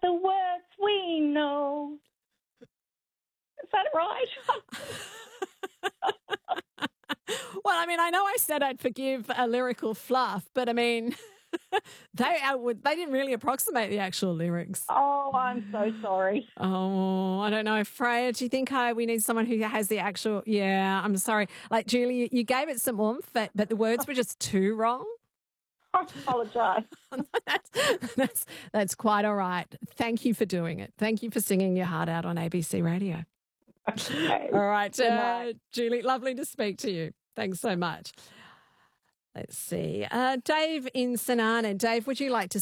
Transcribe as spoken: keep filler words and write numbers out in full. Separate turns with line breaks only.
the words we know. Is that right?
Well, I mean, I know I said I'd forgive a lyrical fluff, but I mean, they uh, would- they didn't really approximate the actual lyrics.
Oh, I'm so sorry.
Oh, I don't know. Freya, do you think uh, we need someone who has the actual... Yeah, I'm sorry. Like, Julie, you, you gave it some oomph, but, but the words were just too wrong.
I apologise.
that's, that's, that's quite all right. Thank you for doing it. Thank you for singing your heart out on A B C Radio.
Okay.
All right,
Good
uh,
night.
Julie, lovely to speak to you. Thanks so much. Let's see. Uh, Dave in St Arnaud. Dave, would you like to